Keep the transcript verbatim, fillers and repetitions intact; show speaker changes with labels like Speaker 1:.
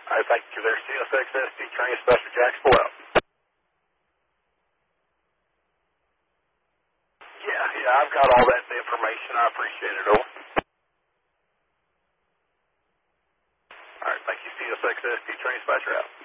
Speaker 1: All right, thank you. There's C S X S T Train Special Jacksonville out. Yeah, yeah, I've got all that information. I appreciate it, over. All right, thank you. C S X S T Train Special out.